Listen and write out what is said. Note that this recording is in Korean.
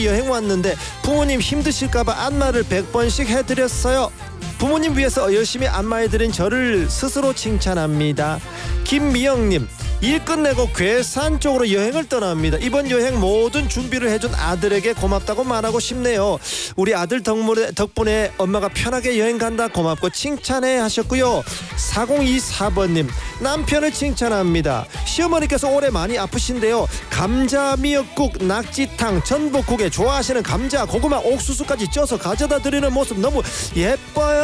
여행 왔는데 부모님 힘드실까봐 안마를 100번씩 해드렸어요. 부모님 위해서 열심히 안마해드린 저를 스스로 칭찬합니다. 김미영님, 일 끝내고 괴산 쪽으로 여행을 떠납니다. 이번 여행 모든 준비를 해준 아들에게 고맙다고 말하고 싶네요. 우리 아들 덕분에 엄마가 편하게 여행 간다 고맙고 칭찬해 하셨고요. 4024번님, 남편을 칭찬합니다. 시어머니께서 올해 많이 아프신데요. 감자 미역국, 낙지탕, 전복국에 좋아하시는 감자, 고구마, 옥수수까지 쪄서 가져다 드리는 모습 너무 예뻐요.